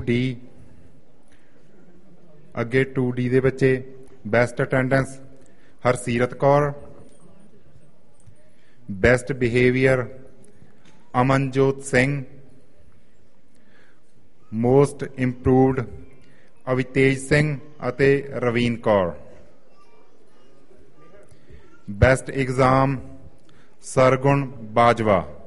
2D। ਅੱਗੇ 2D ਦੇ ਬੱਚੇ best attendance ਹਰਸੀਰਤ Kaur, best behaviour Amanjot Singh, most improved ਅਵਿਤੇਜ Singh ਅਤੇ ਰਵੀਨ ਕੌਰ। ਬੈਸਟ ਐਗਜ਼ਾਮ ਸਰਗੁਣ ਬਾਜਵਾ।